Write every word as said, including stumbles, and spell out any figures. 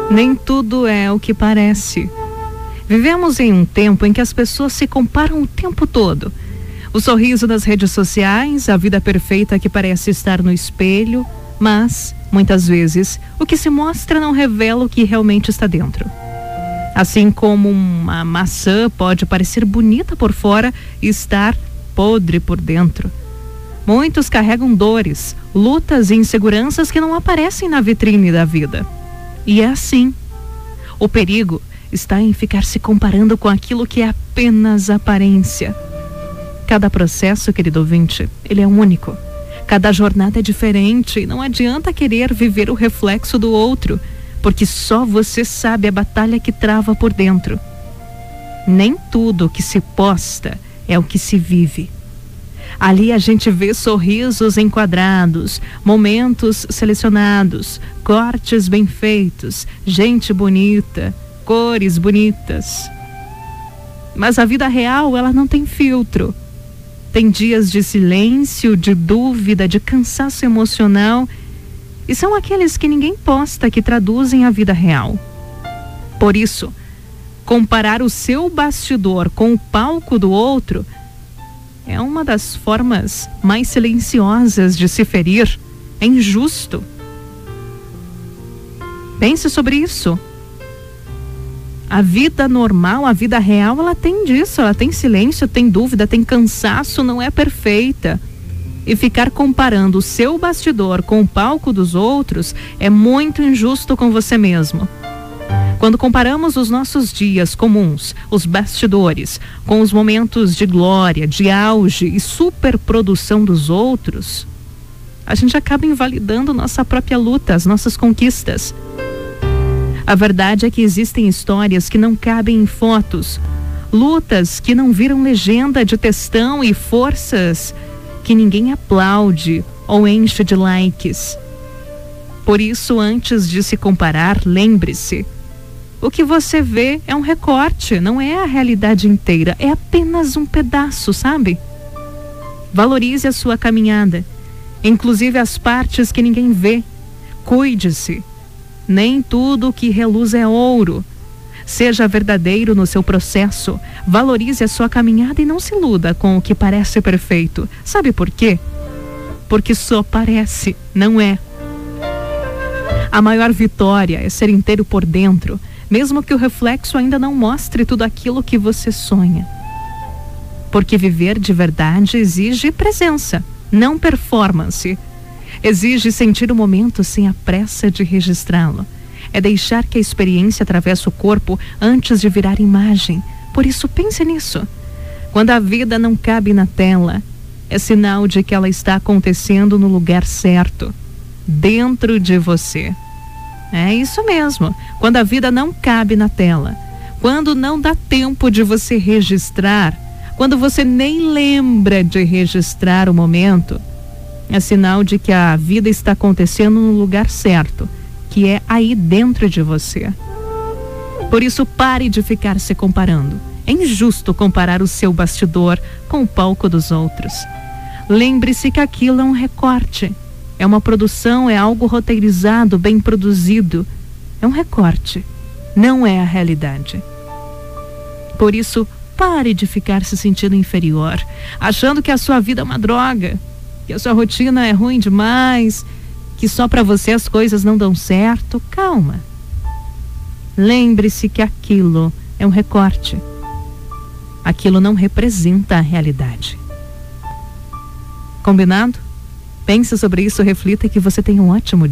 Nem tudo é o que parece. Vivemos em um tempo em que as pessoas se comparam o tempo todo. O sorriso das redes sociais, a vida perfeita que parece estar no espelho, mas, muitas vezes, o que se mostra não revela o que realmente está dentro. Assim como uma maçã pode parecer bonita por fora e estar podre por dentro. Muitos carregam dores, lutas e inseguranças que não aparecem na vitrine da vida. E é assim. O perigo está em ficar se comparando com aquilo que é apenas aparência. Cada processo, querido ouvinte, ele é único. Cada jornada é diferente e não adianta querer viver o reflexo do outro, porque só você sabe a batalha que trava por dentro. Nem tudo que se posta é o que se vive. Ali a gente vê sorrisos enquadrados, momentos selecionados, cortes bem feitos, gente bonita, cores bonitas. Mas a vida real, ela não tem filtro. Tem dias de silêncio, de dúvida, de cansaço emocional. E são aqueles que ninguém posta que traduzem a vida real. Por isso, comparar o seu bastidor com o palco do outro é uma das formas mais silenciosas de se ferir. É injusto. Pense sobre isso. A vida normal, a vida real, ela tem disso, ela tem silêncio, tem dúvida, tem cansaço, não é perfeita. E ficar comparando o seu bastidor com o palco dos outros é muito injusto com você mesmo. Quando comparamos os nossos dias comuns, os bastidores, com os momentos de glória, de auge e superprodução dos outros, a gente acaba invalidando nossa própria luta, as nossas conquistas. A verdade é que existem histórias que não cabem em fotos, lutas que não viram legenda de textão e forças que ninguém aplaude ou enche de likes. Por isso, antes de se comparar, lembre-se: o que você vê é um recorte, não é a realidade inteira, é apenas um pedaço, sabe? Valorize a sua caminhada, inclusive as partes que ninguém vê. Cuide-se. Nem tudo que reluz é ouro. Seja verdadeiro no seu processo. Valorize a sua caminhada e não se iluda com o que parece perfeito. Sabe por quê? Porque só parece, não é. A maior vitória é ser inteiro por dentro, mesmo que o reflexo ainda não mostre tudo aquilo que você sonha. Porque viver de verdade exige presença, não performance. Exige sentir o momento sem a pressa de registrá-lo. É deixar que a experiência atravesse o corpo antes de virar imagem. Por isso, pense nisso. Quando a vida não cabe na tela, é sinal de que ela está acontecendo no lugar certo, dentro de você. É isso mesmo. Quando a vida não cabe na tela, quando não dá tempo de você registrar, quando você nem lembra de registrar o momento, é sinal de que a vida está acontecendo no lugar certo, que é aí dentro de você. Por isso, pare de ficar se comparando. É injusto comparar o seu bastidor com o palco dos outros. Lembre-se que aquilo é um recorte. É uma produção, é algo roteirizado, bem produzido. É um recorte, não é a realidade. Por isso, pare de ficar se sentindo inferior, achando que a sua vida é uma droga, que a sua rotina é ruim demais, que só para você as coisas não dão certo. Calma. Lembre-se que aquilo é um recorte. Aquilo não representa a realidade. Combinado? Pense sobre isso, reflita e que você tenha um ótimo dia.